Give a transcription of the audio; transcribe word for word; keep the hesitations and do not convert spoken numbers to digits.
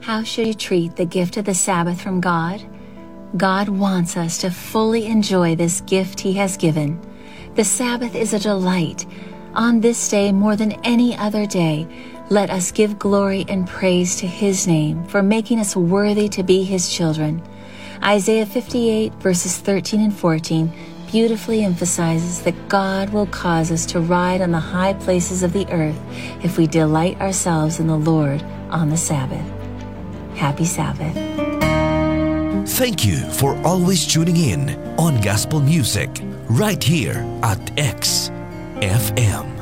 How should you treat the gift of the Sabbath from God? God wants us to fully enjoy this gift He has given. The Sabbath is a delight. On this day, more than any other day, let us give glory and praise to His name for making us worthy to be His children. Isaiah fifty-eight, verses thirteen and fourteen, beautifully emphasizes that God will cause us to ride on the high places of the earth if we delight ourselves in the Lord on the Sabbath. Happy Sabbath. Thank you for always tuning in on Gospel Music right here at X F M.